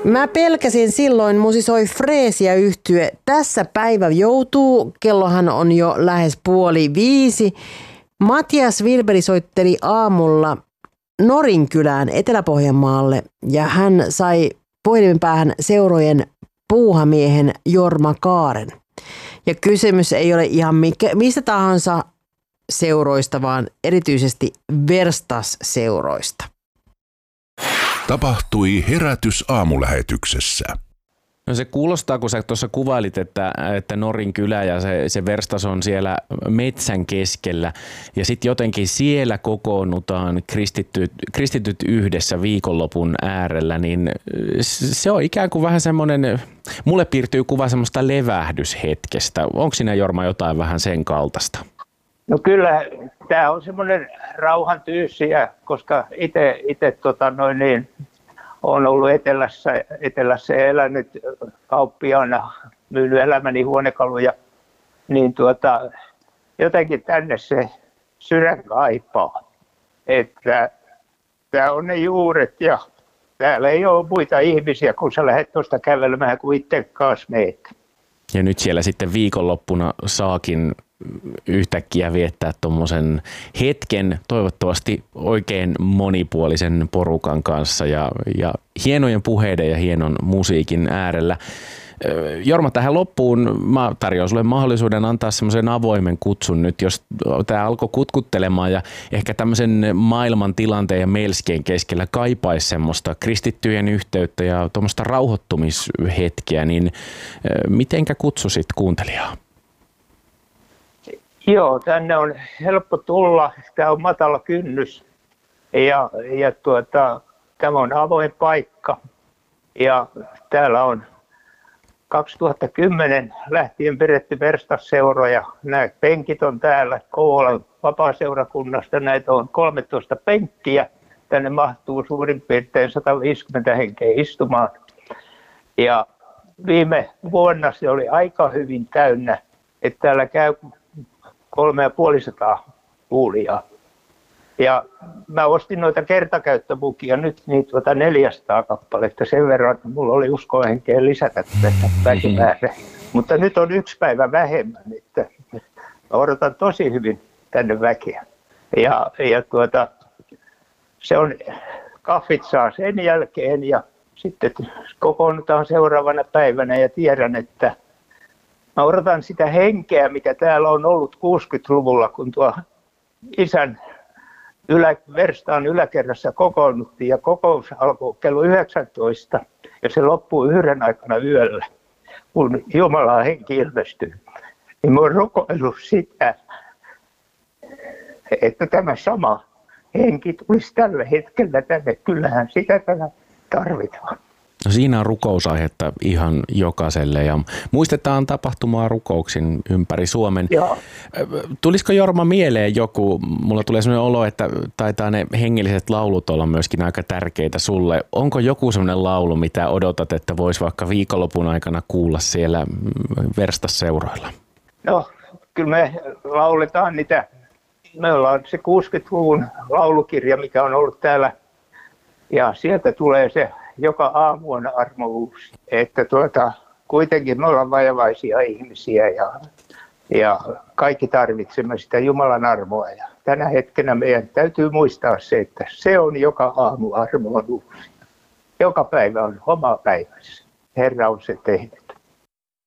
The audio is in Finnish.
Mä pelkäsin silloin, musi soi Freesia yhtye. Tässä päivä joutuu, kellohan on jo lähes 4:30. Matias Wilberi soitteli aamulla Norinkylään Etelä-Pohjanmaalle ja hän sai puhelimen päähän seurojen puuhamiehen Jorma Kaaren. Ja kysymys ei ole ihan mistä tahansa seuroista, vaan erityisesti Verstas-seuroista. Tapahtui herätys aamulähetyksessä. No se kuulostaa, kun sä tuossa kuvailit, että Norinkylä ja se Verstas on siellä metsän keskellä ja sitten jotenkin siellä kokoonnutaan kristityt yhdessä viikonlopun äärellä, niin se on ikään kuin vähän semmoinen, mulle piirtyy kuva semmoista levähdyshetkestä. Onko siinä, Jorma, jotain vähän sen kaltaista? No kyllä, tämä on semmoinen rauhan tyyssiä, koska itse olen ollut etelässä ja elänyt kauppiaana, myynyt elämäni huonekaluja, niin jotenkin tänne se sydän kaipaa, että tämä on ne juuret ja täällä ei ole muita ihmisiä, kun sä lähdet tuosta kävelemään, kun itse kanssa meet. Ja nyt siellä sitten viikonloppuna saakin yhtäkkiä viettää tuommoisen hetken, toivottavasti oikein monipuolisen porukan kanssa ja hienojen puheiden ja hienon musiikin äärellä. Jorma, tähän loppuun mä tarjoan sulle mahdollisuuden antaa semmoisen avoimen kutsun nyt, jos tämä alkoi kutkuttelemaan ja ehkä tämmöisen maailman tilanteen ja melskien keskellä kaipaisi semmoista kristittyjen yhteyttä ja tuommoista rauhoittumishetkeä, niin mitenkä kutsusit kuuntelijaa? Joo, tänne on helppo tulla. Tämä on matala kynnys ja tämä on avoin paikka. Ja täällä on 2010 lähtien pidetty Verstas-seuroja. Nämä penkit on täällä Kouvolan vapaaseurakunnasta. Näitä on 13 penkkiä. Tänne mahtuu suurin piirtein 150 henkeä istumaan. Ja viime vuonna se oli aika hyvin täynnä, että täällä käy 350 kuulijaa. Ja mä ostin noita kertakäyttöbukia nyt niitä 400 kappaletta sen verran, että mulla oli uskohenkeä lisätä tätä väkimäärää. Mutta nyt on 1 päivä vähemmän, että mä odotan tosi hyvin tänne väkeä. Ja se on, kahvit saa sen jälkeen ja sitten kokoonnutaan seuraavana päivänä ja tiedän, että mä odotan sitä henkeä, mikä täällä on ollut 60-luvulla, kun tuo isän Verstaan yläkerrassa kokoonnuttiin ja kokous alkoi kello 19 ja se loppuu 1 aikana yöllä, kun Jumalan henki ilmestyy. Niin mä oon rukoillut sitä, että tämä sama henki tulisi tällä hetkellä tänne. Kyllähän sitä tänä tarvitaan. No siinä on rukousaihetta ihan jokaiselle ja muistetaan tapahtumaa rukouksin ympäri Suomen. Joo. Tulisiko, Jorma, mieleen joku, mulla tulee sellainen olo, että taitaa ne hengelliset laulut olla myöskin aika tärkeitä sulle. Onko joku sellainen laulu, mitä odotat, että voisi vaikka viikonlopun aikana kuulla siellä Verstas-seuroilla? No, kyllä me lauletaan niitä. Me ollaan se 60-luvun laulukirja, mikä on ollut täällä ja sieltä tulee se joka aamu on armo uusi. Että kuitenkin me ollaan vajavaisia ihmisiä ja kaikki tarvitsemme sitä Jumalan armoa. Ja tänä hetkenä meidän täytyy muistaa se, että se on joka aamu armo on uusi. Joka päivä on oma päivässä. Herra on se tehnyt.